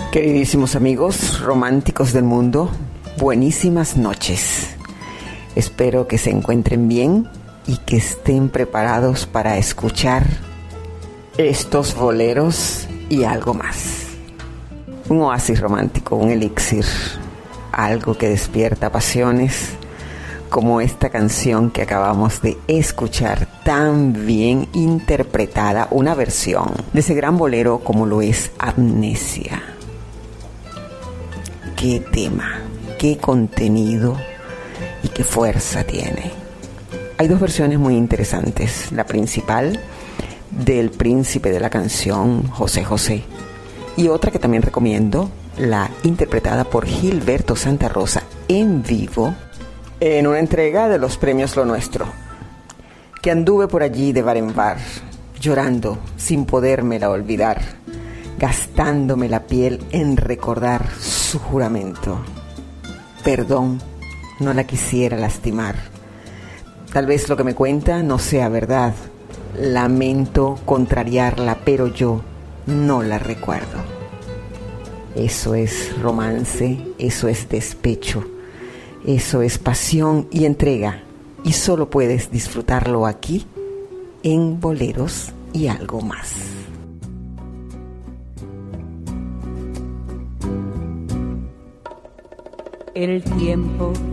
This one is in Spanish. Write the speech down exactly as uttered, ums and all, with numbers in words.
Queridísimos amigos románticos del mundo, buenísimas noches. Espero que se encuentren bien y que estén preparados para escuchar estos boleros y algo más. Un oasis romántico, un elixir, algo que despierta pasiones, como esta canción que acabamos de escuchar, tan bien interpretada, una versión de ese gran bolero como lo es Amnesia. Qué tema, qué contenido y qué fuerza tiene. Hay dos versiones muy interesantes. La principal, del príncipe de la canción, José José, y otra que también recomiendo, la interpretada por Gilberto Santa Rosa en vivo, en una entrega de los premios Lo Nuestro, que anduve por allí de bar en bar, llorando sin podérmela olvidar, gastándome la piel en recordar su juramento. Perdón, no la quisiera lastimar. Tal vez lo que me cuenta no sea verdad. Lamento contrariarla, pero yo no la recuerdo. Eso es romance, eso es despecho, eso es pasión y entrega. Y solo puedes disfrutarlo aquí, en Boleros y algo más. El tiempo